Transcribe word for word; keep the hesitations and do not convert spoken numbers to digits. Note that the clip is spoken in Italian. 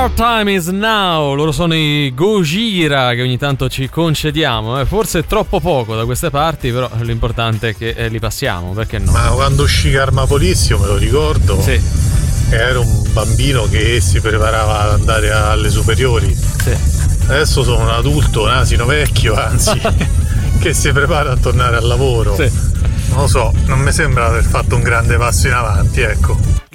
Our time is now. Loro sono i Gojira che ogni tanto ci concediamo, eh. Forse è troppo poco da queste parti, però l'importante è che eh, li passiamo, perché no? Ma quando uscì Karma Police, io me lo ricordo, sì. Ero un bambino che si preparava ad andare alle superiori. Sì. Adesso sono un adulto, un asino vecchio, anzi, che si prepara a tornare al lavoro. Sì. Non lo so, non mi sembra aver fatto un grande passo in avanti, ecco.